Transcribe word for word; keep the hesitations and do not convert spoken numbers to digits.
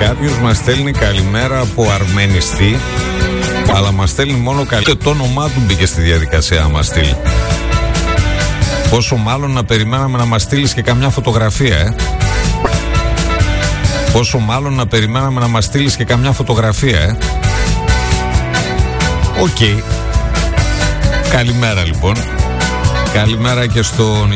Κάποιος μας στέλνει καλημέρα από αρμενιστή, αλλά μας στέλνει μόνο καλημέρα. Και το όνομά του μπήκε στη διαδικασία να μας στείλει. Πόσο μάλλον να περιμέναμε να μας στείλεις και καμιά φωτογραφία, ε. Πόσο μάλλον να περιμέναμε να μας στείλεις και καμιά φωτογραφία, ε. Οκ. Okay. Καλημέρα λοιπόν. Καλημέρα και στον